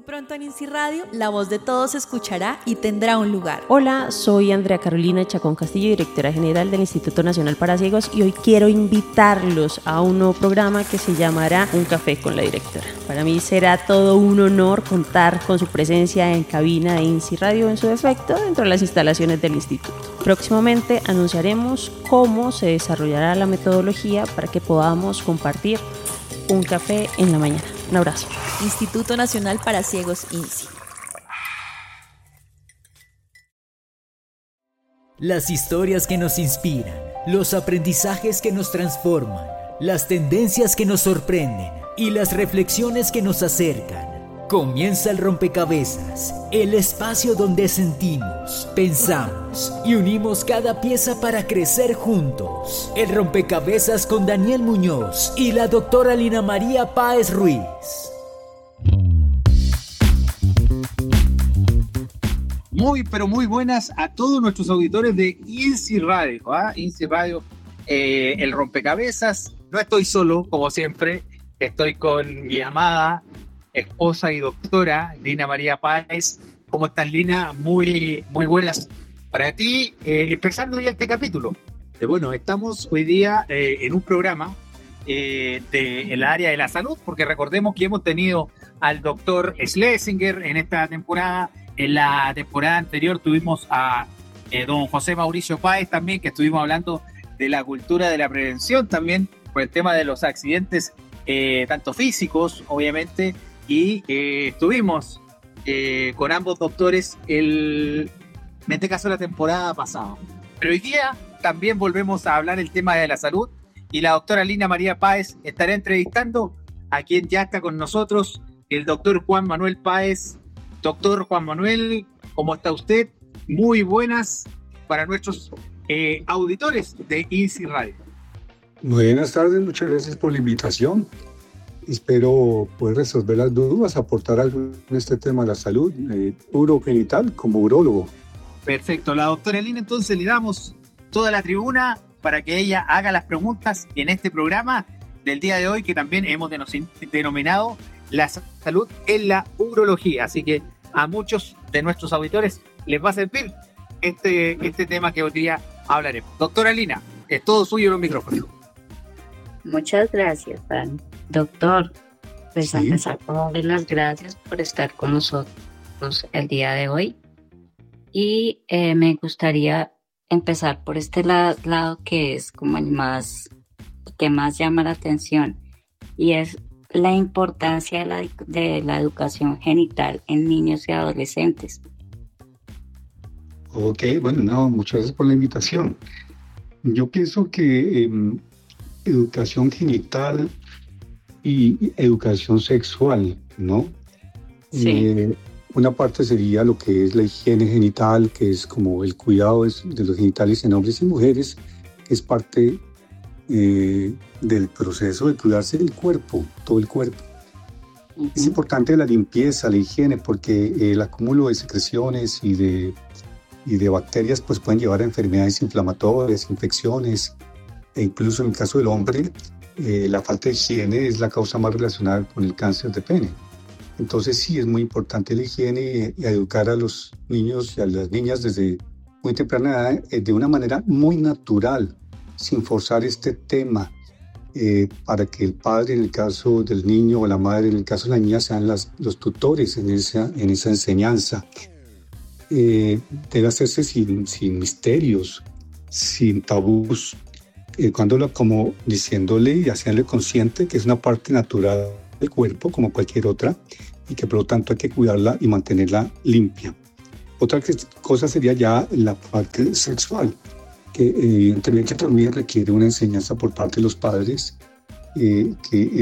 Muy pronto en INSI Radio, la voz de todos se escuchará y tendrá un lugar. Hola, soy Andrea Carolina Chacón Castillo, directora general del Instituto Nacional para Ciegos, y hoy quiero invitarlos a un nuevo programa que se llamará Un Café con la Directora. Para mí será todo un honor contar con su presencia en cabina de INSI Radio en su defecto dentro de las instalaciones del instituto. Próximamente anunciaremos cómo se desarrollará la metodología para que podamos compartir un café en la mañana. Un abrazo. Instituto Nacional para Ciegos, INSI. Las historias que nos inspiran, los aprendizajes que nos transforman, las tendencias que nos sorprenden y las reflexiones que nos acercan. Comienza el rompecabezas, el espacio donde sentimos, pensamos y unimos cada pieza para crecer juntos. El rompecabezas con Daniel Muñoz y la doctora Lina María Páez Ruiz. Muy buenas a todos nuestros auditores de INSI Radio, INSI Radio, el rompecabezas. No estoy solo, como siempre, estoy con mi amada esposa y doctora Lina María Páez. ¿Cómo estás, Lina? Muy buenas para ti. Empezando ya este capítulo. Bueno, estamos hoy día en un programa del área de la salud, porque recordemos que hemos tenido al doctor Schlesinger en esta temporada. En la temporada anterior tuvimos a don José Mauricio Páez también, que estuvimos hablando de la cultura de la prevención también, por el tema de los accidentes, tanto físicos, obviamente, y estuvimos con ambos doctores en este caso la temporada pasada. Pero hoy día también volvemos a hablar el tema de la salud, y la doctora Lina María Páez estará entrevistando a quien ya está con nosotros, el doctor Juan Manuel Páez. Doctor Juan Manuel, ¿cómo está usted? Muy buenas para nuestros auditores de INSI Radio. Buenas tardes, muchas gracias por la invitación. Espero poder resolver las dudas, aportar algo en este tema de la salud urogenital como urólogo. Perfecto, la doctora Lina, entonces le damos toda la tribuna para que ella haga las preguntas en este programa del día de hoy, que también hemos denominado la salud en la urología. Así que a muchos de nuestros auditores les va a servir este tema que hoy día hablaremos. Doctora Lina, es todo suyo los micrófonos. Muchas gracias, Dan. Doctor, pues a empezar por darle las gracias por estar con nosotros el día de hoy. Y me gustaría empezar por este lado que es como el que más llama la atención, y es la importancia de la educación genital en niños y adolescentes. Ok, bueno, muchas gracias por la invitación. Yo pienso que educación genital y educación sexual, ¿no? Sí. Una parte sería lo que es la higiene genital, que es como el cuidado de los genitales en hombres y mujeres, que es parte del proceso de cuidarse del cuerpo, todo el cuerpo. Uh-huh. Es importante la limpieza, la higiene, porque el acúmulo de secreciones y de bacterias pues pueden llevar a enfermedades inflamatorias, infecciones, e incluso en el caso del hombre, la falta de higiene es la causa más relacionada con el cáncer de pene. Entonces sí, es muy importante la higiene y educar a los niños y a las niñas desde muy temprana edad de una manera muy natural, sin forzar este tema, para que el padre, en el caso del niño, o la madre, en el caso de la niña, sean los tutores en esa enseñanza. Debe hacerse sin misterios, sin tabús, como diciéndole y haciéndole consciente que es una parte natural del cuerpo como cualquier otra, y que por lo tanto hay que cuidarla y mantenerla limpia. Otra cosa sería ya la parte sexual, que evidentemente también requiere una enseñanza por parte de los padres, que